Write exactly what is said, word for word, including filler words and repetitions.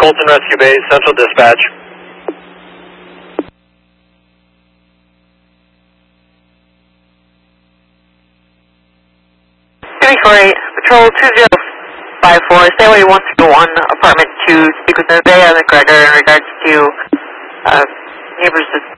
Fulton Rescue Base, Central Dispatch. three four eight, Patrol two zero five four, Stairway one through one, Apartment two, speak with Nevaeh McGregor in regards to uh, neighbors